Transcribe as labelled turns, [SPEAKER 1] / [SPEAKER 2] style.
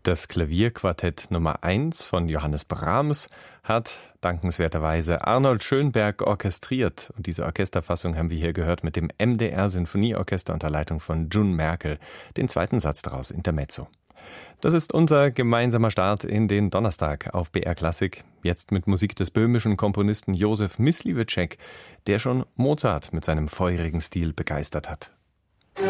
[SPEAKER 1] Das Klavierquartett Nummer 1 von Johannes Brahms hat dankenswerterweise Arnold Schönberg orchestriert. Und diese Orchesterfassung haben wir hier gehört mit dem MDR Sinfonieorchester unter Leitung von Jun Merkel. Den zweiten Satz daraus, Intermezzo. Das ist unser gemeinsamer Start in den Donnerstag auf BR Klassik. Jetzt mit Musik des böhmischen Komponisten Josef Mysliveček, der schon Mozart mit seinem feurigen Stil begeistert hat.